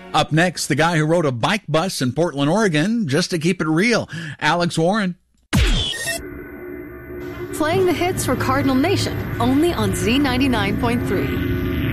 Up next, the guy who rode a bike bus in Portland, Oregon, just to keep it real, Alex Warren. Playing the hits for Cardinal Nation, only on Z99.3.